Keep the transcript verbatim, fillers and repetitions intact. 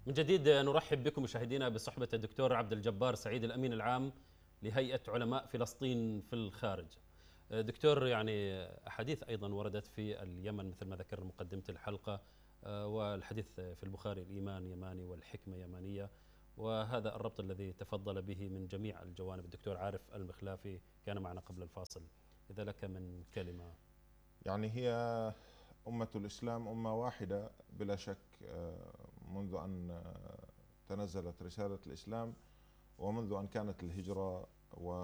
من جديد نرحب بكم مشاهدينا بصحبة الدكتور عبد الجبار سعيد الأمين العام لهيئة علماء فلسطين في الخارج. دكتور، يعني أحاديث أيضا وردت في اليمن مثل ما ذكر مقدمة الحلقة، والحديث في البخاري الإيمان يماني والحكمة يمانية، وهذا الربط الذي تفضل به من جميع الجوانب. الدكتور عارف المخلافي كان معنا قبل الفاصل، إذا لك من كلمة. يعني هي أمة الإسلام أمة واحدة بلا شك، آه، منذ أن آه، تنزلت رسالة الإسلام ومنذ أن كانت الهجرة